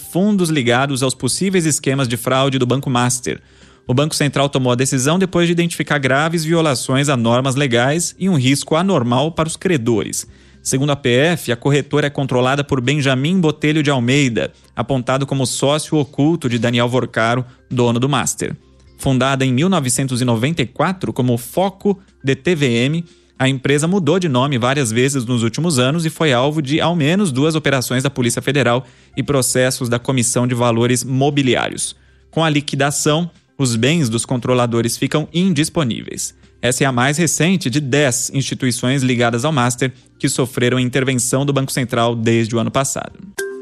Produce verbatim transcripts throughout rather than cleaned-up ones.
fundos ligados aos possíveis esquemas de fraude do Banco Master. O Banco Central tomou a decisão depois de identificar graves violações a normas legais e um risco anormal para os credores. Segundo a P F, a corretora é controlada por Benjamin Botelho de Almeida, apontado como sócio oculto de Daniel Vorcaro, dono do Master. Fundada em mil novecentos e noventa e quatro como Foco D T V M, a empresa mudou de nome várias vezes nos últimos anos e foi alvo de ao menos duas operações da Polícia Federal e processos da Comissão de Valores Mobiliários. Com a liquidação, os bens dos controladores ficam indisponíveis. Essa é a mais recente de dez instituições ligadas ao Master que sofreram intervenção do Banco Central desde o ano passado.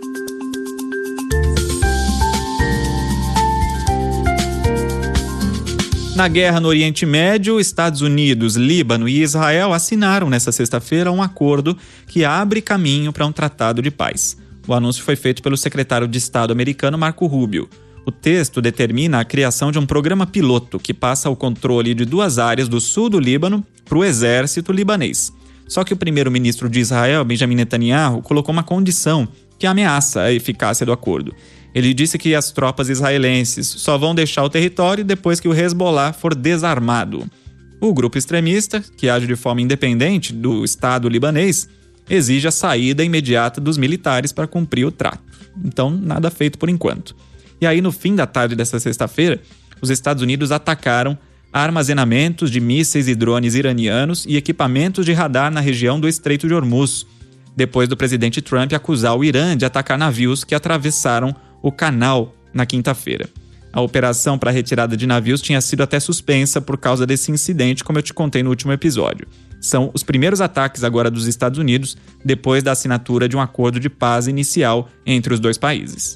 Na guerra no Oriente Médio, Estados Unidos, Líbano e Israel assinaram nesta sexta-feira um acordo que abre caminho para um tratado de paz. O anúncio foi feito pelo secretário de Estado americano Marco Rubio. O texto determina a criação de um programa piloto que passa o controle de duas áreas do sul do Líbano para o exército libanês. Só que o primeiro-ministro de Israel, Benjamin Netanyahu, colocou uma condição que ameaça a eficácia do acordo. Ele disse que as tropas israelenses só vão deixar o território depois que o Hezbollah for desarmado. O grupo extremista, que age de forma independente do Estado libanês, exige a saída imediata dos militares para cumprir o trato. Então, nada feito por enquanto. E aí, no fim da tarde desta sexta-feira, os Estados Unidos atacaram armazenamentos de mísseis e drones iranianos e equipamentos de radar na região do Estreito de Hormuz, depois do presidente Trump acusar o Irã de atacar navios que atravessaram o canal na quinta-feira. A operação para a retirada de navios tinha sido até suspensa por causa desse incidente, como eu te contei no último episódio. São os primeiros ataques agora dos Estados Unidos depois da assinatura de um acordo de paz inicial entre os dois países.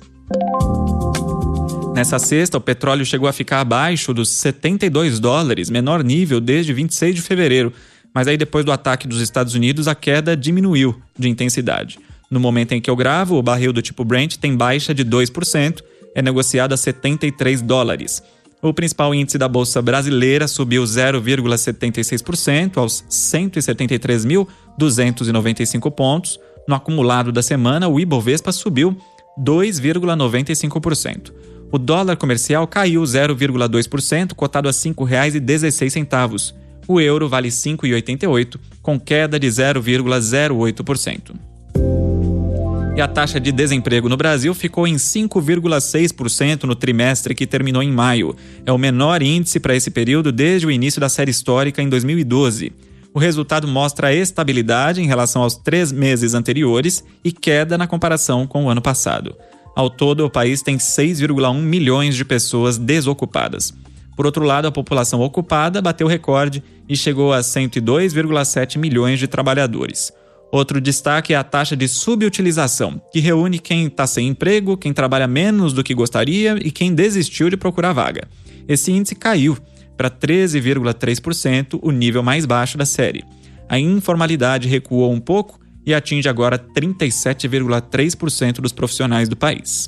Nessa sexta, o petróleo chegou a ficar abaixo dos setenta e dois dólares, menor nível desde vinte e seis de fevereiro, mas aí depois do ataque dos Estados Unidos a queda diminuiu de intensidade. No momento em que eu gravo, o barril do tipo Brent tem baixa de dois por cento, é negociado a setenta e três dólares. O principal índice da Bolsa Brasileira subiu zero vírgula setenta e seis por cento aos cento e setenta e três mil duzentos e noventa e cinco pontos. No acumulado da semana, o Ibovespa subiu dois vírgula noventa e cinco por cento. O dólar comercial caiu zero vírgula dois por cento, cotado a cinco reais e dezesseis centavos. O euro vale cinco reais e oitenta e oito centavos, com queda de zero vírgula zero oito por cento. E a taxa de desemprego no Brasil ficou em cinco vírgula seis por cento no trimestre que terminou em maio. É o menor índice para esse período desde o início da série histórica em dois mil e doze. O resultado mostra a estabilidade em relação aos três meses anteriores e queda na comparação com o ano passado. Ao todo, o país tem seis vírgula um milhões de pessoas desocupadas. Por outro lado, a população ocupada bateu recorde e chegou a cento e dois vírgula sete milhões de trabalhadores. Outro destaque é a taxa de subutilização, que reúne quem está sem emprego, quem trabalha menos do que gostaria e quem desistiu de procurar vaga. Esse índice caiu para treze vírgula três por cento, o nível mais baixo da série. A informalidade recuou um pouco e atinge agora trinta e sete vírgula três por cento dos profissionais do país.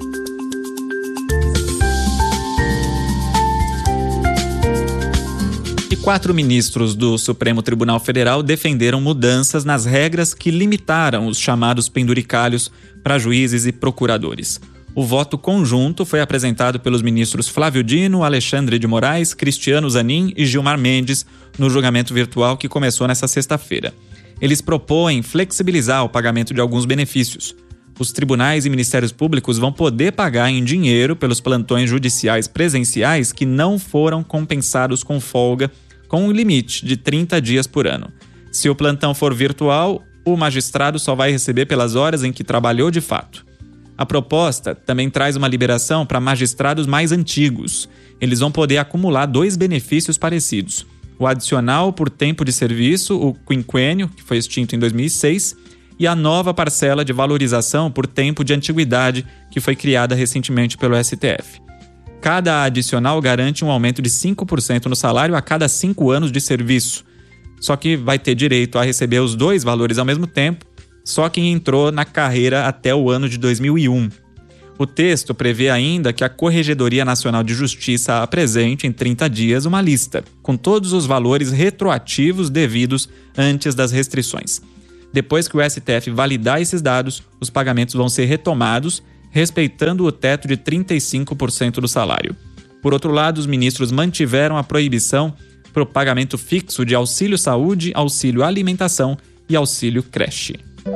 Quatro ministros do Supremo Tribunal Federal defenderam mudanças nas regras que limitaram os chamados penduricalhos para juízes e procuradores. O voto conjunto foi apresentado pelos ministros Flávio Dino, Alexandre de Moraes, Cristiano Zanin e Gilmar Mendes no julgamento virtual que começou nesta sexta-feira. Eles propõem flexibilizar o pagamento de alguns benefícios. Os tribunais e ministérios públicos vão poder pagar em dinheiro pelos plantões judiciais presenciais que não foram compensados com folga, com um limite de trinta dias por ano. Se o plantão for virtual, o magistrado só vai receber pelas horas em que trabalhou de fato. A proposta também traz uma liberação para magistrados mais antigos. Eles vão poder acumular dois benefícios parecidos. O adicional por tempo de serviço, o quinquênio, que foi extinto em dois mil e seis, e a nova parcela de valorização por tempo de antiguidade, que foi criada recentemente pelo S T F. Cada adicional garante um aumento de cinco por cento no salário a cada cinco anos de serviço. Só que vai ter direito a receber os dois valores ao mesmo tempo, só quem entrou na carreira até o ano de dois mil e um. O texto prevê ainda que a Corregedoria Nacional de Justiça apresente em trinta dias uma lista, com todos os valores retroativos devidos antes das restrições. Depois que o S T F validar esses dados, os pagamentos vão ser retomados, respeitando o teto de trinta e cinco por cento do salário. Por outro lado, os ministros mantiveram a proibição para o pagamento fixo de auxílio saúde, auxílio alimentação e auxílio creche.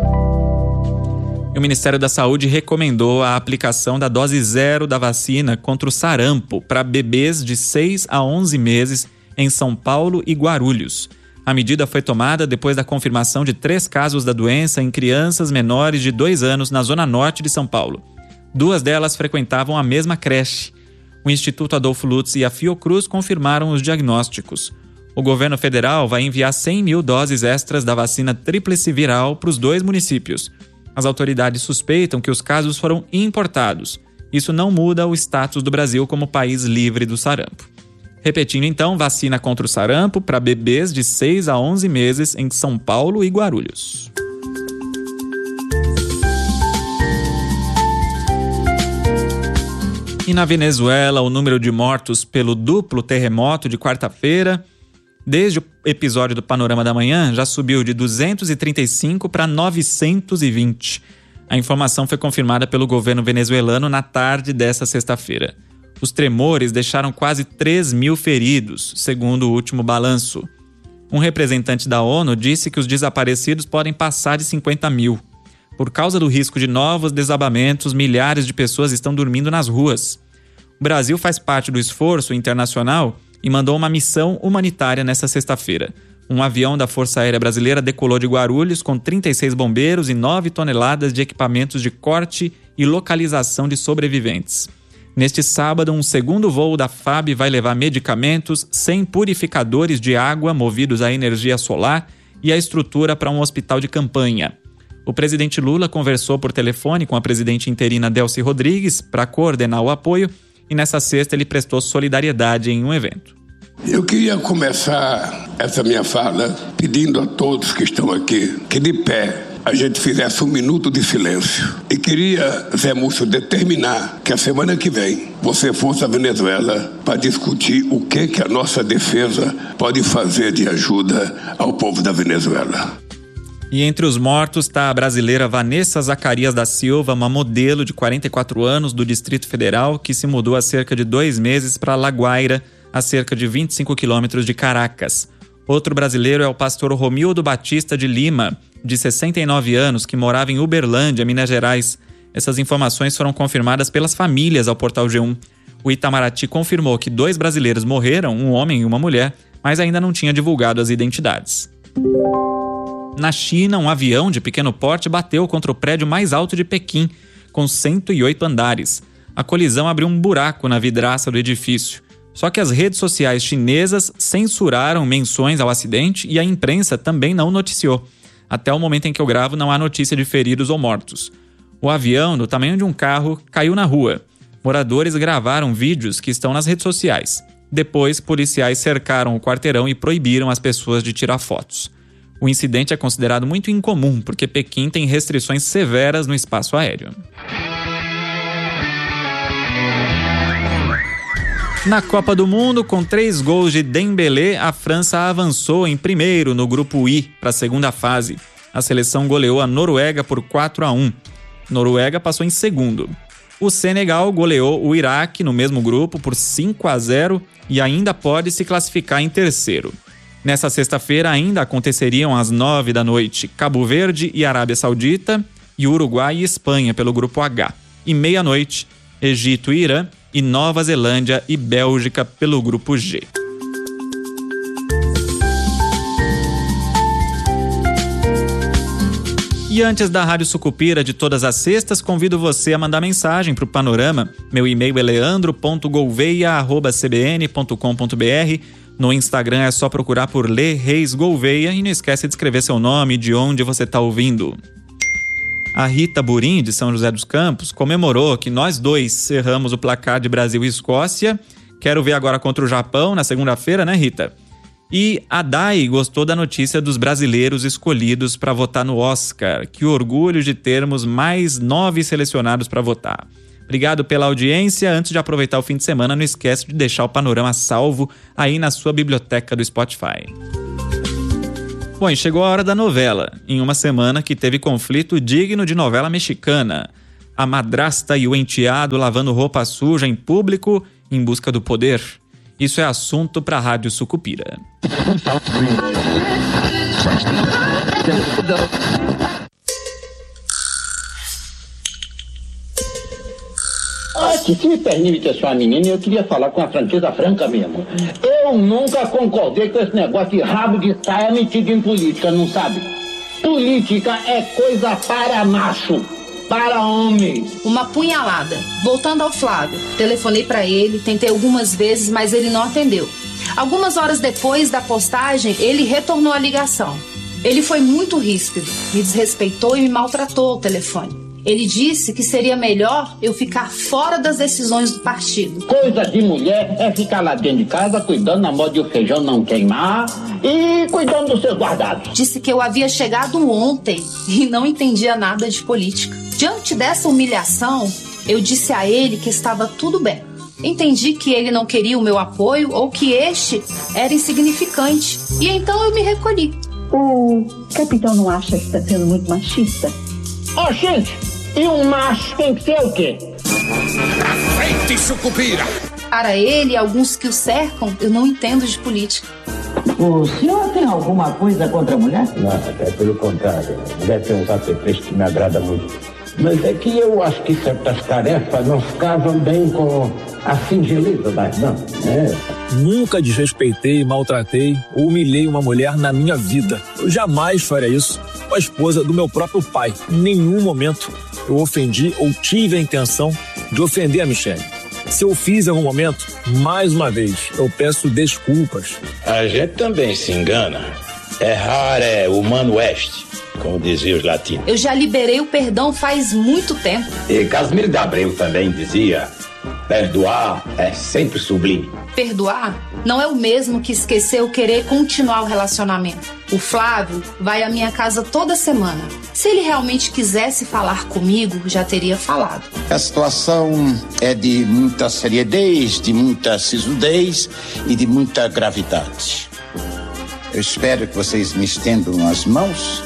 E o Ministério da Saúde recomendou a aplicação da dose zero da vacina contra o sarampo para bebês de seis a onze meses em São Paulo e Guarulhos. A medida foi tomada depois da confirmação de três casos da doença em crianças menores de dois anos na zona norte de São Paulo. Duas delas frequentavam a mesma creche. O Instituto Adolfo Lutz e a Fiocruz confirmaram os diagnósticos. O governo federal vai enviar cem mil doses extras da vacina tríplice viral para os dois municípios. As autoridades suspeitam que os casos foram importados. Isso não muda o status do Brasil como país livre do sarampo. Repetindo então, vacina contra o sarampo para bebês de seis a onze meses em São Paulo e Guarulhos. E na Venezuela, o número de mortos pelo duplo terremoto de quarta-feira, desde o episódio do Panorama da Manhã, já subiu de duzentos e trinta e cinco para novecentos e vinte. A informação foi confirmada pelo governo venezuelano na tarde desta sexta-feira. Os tremores deixaram quase três mil feridos, segundo o último balanço. Um representante da ONU disse que os desaparecidos podem passar de cinquenta mil. Por causa do risco de novos desabamentos, milhares de pessoas estão dormindo nas ruas. O Brasil faz parte do esforço internacional e mandou uma missão humanitária nesta sexta-feira. Um avião da Força Aérea Brasileira decolou de Guarulhos com trinta e seis bombeiros e nove toneladas de equipamentos de corte e localização de sobreviventes. Neste sábado, um segundo voo da F A B vai levar medicamentos, cem purificadores de água movidos à energia solar e a estrutura para um hospital de campanha. O presidente Lula conversou por telefone com a presidente interina Delcy Rodrigues para coordenar o apoio e nessa sexta ele prestou solidariedade em um evento. Eu queria começar essa minha fala pedindo a todos que estão aqui que de pé a gente fizesse um minuto de silêncio. E queria, Zé Múcio, determinar que a semana que vem você fosse à Venezuela para discutir o que, que a nossa defesa pode fazer de ajuda ao povo da Venezuela. E entre os mortos está a brasileira Vanessa Zacarias da Silva, uma modelo de quarenta e quatro anos do Distrito Federal que se mudou há cerca de dois meses para La Guaira, a cerca de vinte e cinco quilômetros de Caracas. Outro brasileiro é o pastor Romildo Batista de Lima, de sessenta e nove anos, que morava em Uberlândia, Minas Gerais. Essas informações foram confirmadas pelas famílias ao Portal G um. O Itamaraty confirmou que dois brasileiros morreram, um homem e uma mulher, mas ainda não tinha divulgado as identidades. Na China, um avião de pequeno porte bateu contra o prédio mais alto de Pequim, com cento e oito andares. A colisão abriu um buraco na vidraça do edifício. Só que as redes sociais chinesas censuraram menções ao acidente e a imprensa também não noticiou. Até o momento em que eu gravo, não há notícia de feridos ou mortos. O avião, do tamanho de um carro, caiu na rua. Moradores gravaram vídeos que estão nas redes sociais. Depois, policiais cercaram o quarteirão e proibiram as pessoas de tirar fotos. O incidente é considerado muito incomum, porque Pequim tem restrições severas no espaço aéreo. Na Copa do Mundo, com três gols de Dembélé, a França avançou em primeiro no grupo I para a segunda fase. A seleção goleou a Noruega por quatro a um. Noruega passou em segundo. O Senegal goleou o Iraque no mesmo grupo por cinco a zero e ainda pode se classificar em terceiro. Nessa sexta-feira ainda aconteceriam às nove da noite Cabo Verde e Arábia Saudita e Uruguai e Espanha pelo grupo H. E meia-noite, Egito e Irã e Nova Zelândia e Bélgica pelo grupo G. E antes da Rádio Sucupira de todas as sextas, convido você a mandar mensagem para o Panorama. Meu e-mail é leandro ponto gouveia arroba c b n ponto com ponto b r. No Instagram é só procurar por Lê Reis Gouveia e não esquece de escrever seu nome e de onde você está ouvindo. A Rita Burim, de São José dos Campos, comemorou que nós dois cerramos o placar de Brasil e Escócia. Quero ver agora contra o Japão na segunda-feira, né, Rita? E a Dai gostou da notícia dos brasileiros escolhidos para votar no Oscar. Que orgulho de termos mais nove selecionados para votar. Obrigado pela audiência. Antes de aproveitar o fim de semana, não esquece de deixar o Panorama salvo aí na sua biblioteca do Spotify. Bom, e chegou a hora da novela, em uma semana que teve conflito digno de novela mexicana. A madrasta e o enteado lavando roupa suja em público em busca do poder. Isso é assunto para a Rádio Sucupira. Ah, que se me permite a sua menina, eu queria falar com a franqueza franca mesmo. Eu nunca concordei com esse negócio de rabo de saia metido em política, não sabe? Política é coisa para macho, para homem. Uma punhalada. Voltando ao Flávio, telefonei para ele, tentei algumas vezes, mas ele não atendeu. Algumas horas depois da postagem, ele retornou a ligação. Ele foi muito ríspido, me desrespeitou e me maltratou ao telefone. Ele disse que seria melhor eu ficar fora das decisões do partido. Coisa de mulher é ficar lá dentro de casa cuidando na moda de o feijão não queimar e cuidando dos seus guardados. Disse que eu havia chegado ontem e não entendia nada de política. Diante dessa humilhação, eu disse a ele que estava tudo bem. Entendi que ele não queria o meu apoio ou que este era insignificante. E então eu me recolhi. O capitão não acha que está sendo muito machista? Ó, gente, e um macho tem que ser o quê? Pra frente, Sucupira! Para ele e alguns que o cercam, eu não entendo de política. O senhor tem alguma coisa contra a mulher? Não, até pelo contrário. A mulher tem uns apetrechos que me agrada muito. Mas é que eu acho que certas tarefas não ficavam bem com a singeleza das damas. É. Nunca desrespeitei, maltratei ou humilhei uma mulher na minha vida. Eu jamais faria isso com a esposa do meu próprio pai. Em nenhum momento eu ofendi ou tive a intenção de ofender a Michele. Se eu fiz em algum momento, mais uma vez, eu peço desculpas. A gente também se engana. Errar é humano est, como diziam os latinos. Eu já liberei o perdão faz muito tempo. E Casimiro de Abreu também dizia: perdoar é sempre sublime. Perdoar não é o mesmo que esquecer ou querer continuar o relacionamento. O Flávio vai à minha casa toda semana. Se ele realmente quisesse falar comigo, já teria falado. A situação é de muita seriedade, de muita sisudez e de muita gravidade. Eu espero que vocês me estendam as mãos,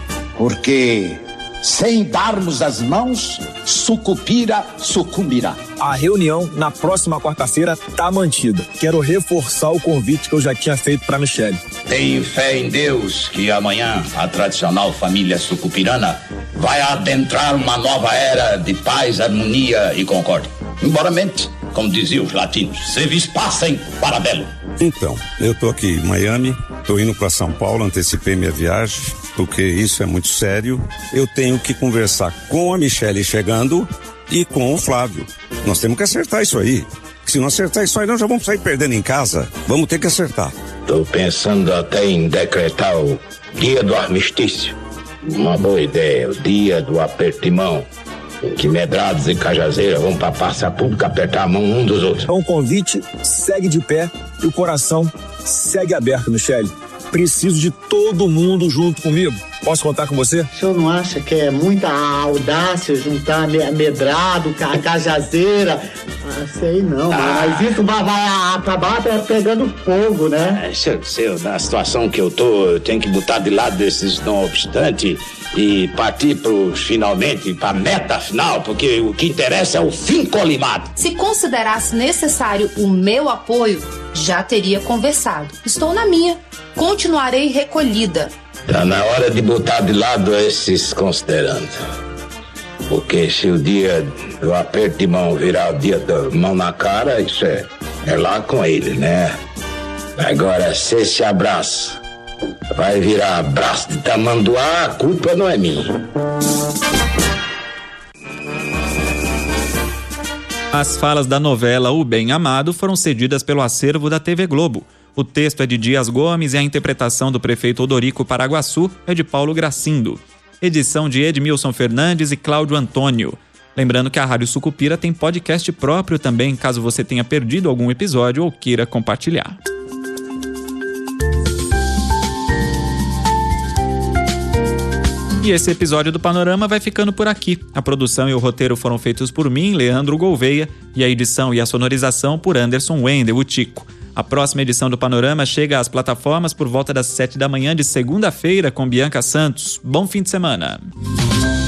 porque sem darmos as mãos, Sucupira sucumbirá. A reunião na próxima quarta-feira tá mantida. Quero reforçar o convite que eu já tinha feito para Michele. Tenho fé em Deus que amanhã a tradicional família sucupirana vai adentrar uma nova era de paz, harmonia e concórdia. Embora mente, como diziam os latinos, se vis passem para belo. Então, eu tô aqui em Miami, tô indo para São Paulo, antecipei minha viagem, porque isso é muito sério. Eu tenho que conversar com a Michele chegando e com o Flávio. Nós temos que acertar isso aí. Se não acertar isso aí, nós já vamos sair perdendo em casa. Vamos ter que acertar. Tô pensando até em decretar o dia do armistício. Uma boa ideia, o dia do aperto de mão. Que medrados e cajazeiras vão pra praça pública apertar a mão um dos outros. Então o convite segue de pé e o coração segue aberto, Michele. Preciso de todo mundo junto comigo. Posso contar com você? O senhor não acha que é muita audácia juntar medrado, cajazeira? Ah, sei não, ah. mas isso vai, vai acabar pegando fogo, né? É, seu, seu, na situação que eu tô, eu tenho que botar de lado desses não obstante e partir pros finalmente, pra meta final, porque o que interessa é o fim colimado. Se considerasse necessário o meu apoio, já teria conversado. Estou na minha. Continuarei recolhida. Tá na hora de botar de lado esses considerando. Porque se o dia do aperto de mão virar o dia da mão na cara, isso é, é lá com ele, né? Agora, se esse abraço vai virar abraço de tamanduá, a culpa não é minha. As falas da novela O Bem Amado foram cedidas pelo acervo da T V Globo. O texto é de Dias Gomes e a interpretação do prefeito Odorico Paraguaçu é de Paulo Gracindo. Edição de Edmilson Fernandes e Cláudio Antônio. Lembrando que a Rádio Sucupira tem podcast próprio também, caso você tenha perdido algum episódio ou queira compartilhar. E esse episódio do Panorama vai ficando por aqui. A produção e o roteiro foram feitos por mim, Leandro Gouveia, e a edição e a sonorização por Anderson Wendel, o Tico. A próxima edição do Panorama chega às plataformas por volta das sete da manhã de segunda-feira com Bianca Santos. Bom fim de semana!